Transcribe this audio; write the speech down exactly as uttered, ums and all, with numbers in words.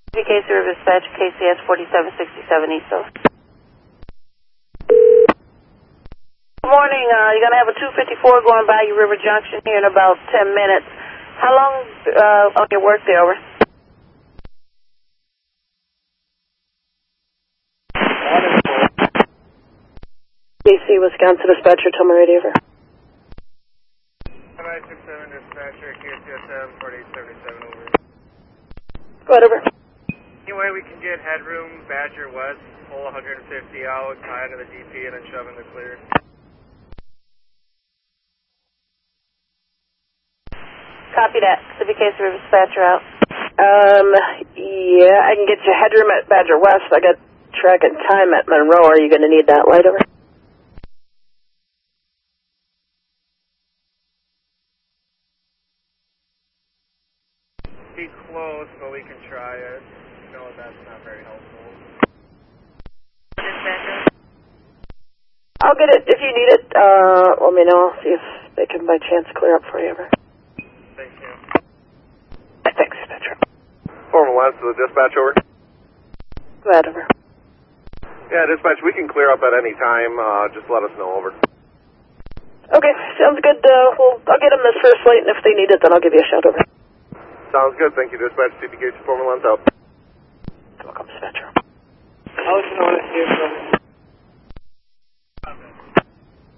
C K C River Dispatch, K C S forty-seven sixty-seven East Oak. Good morning. Uh, you're going to have a two fifty-four going by your River Junction here in about ten minutes. How long uh, on your work there, over? D C, Wisconsin Dispatcher, tell me radio, over. five six seven Dispatcher, K C S M forty-eight seventy-seven, over. Go ahead, over. Anyway, we can get headroom, Badger West, pull one hundred fifty out, tie into the D P, and then shove in the clear. Copy that. C K C River Dispatcher out. Um, yeah, I can get you headroom at Badger West. I got track and time at Monroe. Are you going to need that light, over? Be close, but we can try it. No, that's not very helpful. I'll get it if you need it. Uh, let me know. See if they can by chance clear up for you, over. Thank you. Thanks, Dispatcher. Formal lines to the dispatch, over. Go ahead, over. Yeah, dispatch, we can clear up at any time. Uh, just let us know, over. Okay, sounds good. Uh, well, I'll get them this first light, and if they need it, then I'll give you a shout, over. Sounds good. Thank you, dispatch. C P K C formal lines out. Welcome, Dispatcher. I was going to want to see if